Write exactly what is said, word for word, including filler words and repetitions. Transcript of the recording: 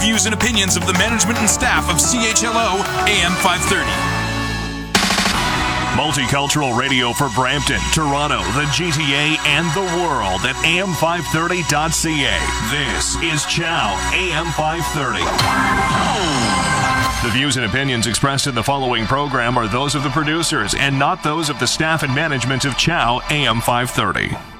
Views and opinions of the management and staff of C H L O A M five thirty. Multicultural radio for Brampton, Toronto, the G T A, and the world at A M five thirty dot C A. This is Chow A M five thirty. The views and opinions expressed in the following program are those of the producers and not those of the staff and management of Chow A M five thirty.